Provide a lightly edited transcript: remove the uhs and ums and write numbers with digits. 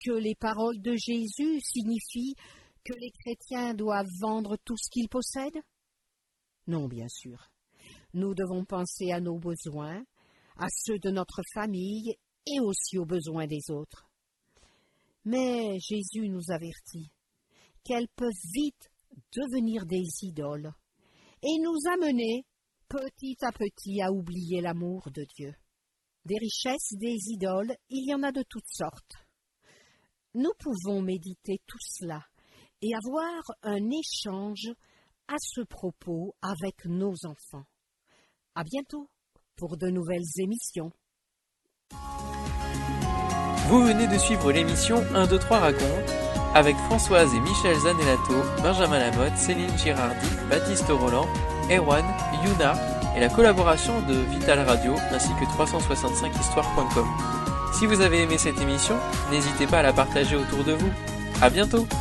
que les paroles de Jésus signifient que les chrétiens doivent vendre tout ce qu'ils possèdent? Non, bien sûr. Nous devons penser à nos besoins, à ceux de notre famille et aussi aux besoins des autres. Mais Jésus nous avertit qu'elles peuvent vite devenir des idoles et nous amener petit à petit à oublier l'amour de Dieu. Des richesses, des idoles, il y en a de toutes sortes. Nous pouvons méditer tout cela et avoir un échange à ce propos avec nos enfants. À bientôt pour de nouvelles émissions. Vous venez de suivre l'émission 1, 2, 3 raconte avec Françoise et Michel Zanellato, Benjamin Lamotte, Céline Girardi, Baptiste Roland, Erwan, Yuna et la collaboration de Vital Radio ainsi que 365histoire.com. Si vous avez aimé cette émission, n'hésitez pas à la partager autour de vous. À bientôt!